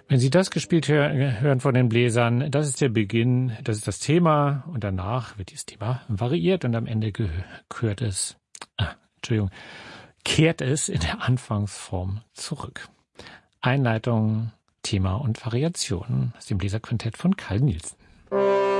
Wenn Sie das gespielt hören von den Bläsern, das ist der Beginn, das ist das Thema und danach wird dieses Thema variiert und am Ende kehrt es in der Anfangsform zurück. Einleitung, Thema und Variationen aus dem Bläserquintett von Carl Nielsen.